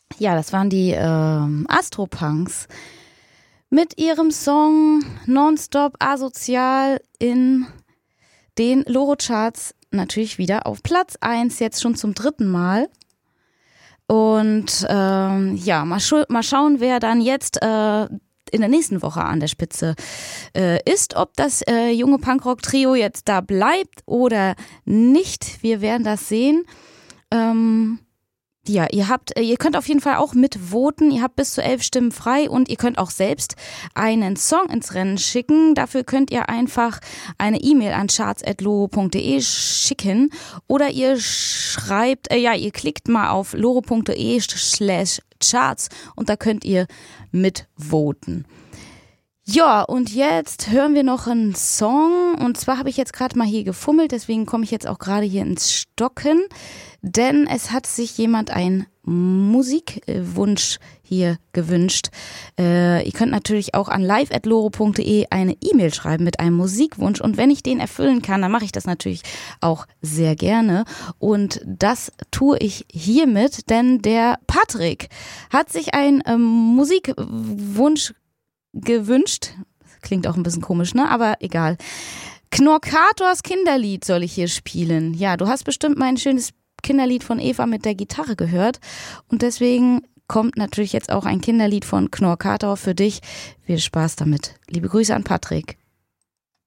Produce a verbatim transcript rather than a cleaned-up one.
Ja, das waren die ähm, Astropunks mit ihrem Song Nonstop Asozial in den Loro-Charts natürlich wieder auf Platz eins, jetzt schon zum dritten Mal. Und ähm, ja, mal, schu- mal schauen, wer dann jetzt äh, in der nächsten Woche an der Spitze äh, ist, ob das äh, junge Punkrock-Trio jetzt da bleibt oder nicht. Wir werden das sehen. Ähm, ja, ihr habt, ihr könnt auf jeden Fall auch mitvoten. Ihr habt bis zu elf Stimmen frei und ihr könnt auch selbst einen Song ins Rennen schicken. Dafür könnt ihr einfach eine E-Mail an charts at loro punkt de schicken oder ihr schreibt, äh, ja, ihr klickt mal auf loro punkt de slash charts und da könnt ihr mitvoten. Ja, und jetzt hören wir noch einen Song und zwar habe ich jetzt gerade mal hier gefummelt, deswegen komme ich jetzt auch gerade hier ins Stocken, denn es hat sich jemand einen Musikwunsch hier gewünscht. Äh, ihr könnt natürlich auch an live at loro punkt de eine E-Mail schreiben mit einem Musikwunsch und wenn ich den erfüllen kann, dann mache ich das natürlich auch sehr gerne und das tue ich hiermit, denn der Patrick hat sich einen ähm, Musikwunsch gewünscht. Klingt auch ein bisschen komisch, ne? Aber egal. Knorkators Kinderlied soll ich hier spielen. Ja, du hast bestimmt mein schönes Kinderlied von Eva mit der Gitarre gehört. Und deswegen kommt natürlich jetzt auch ein Kinderlied von Knorkator für dich. Viel Spaß damit. Liebe Grüße an Patrick.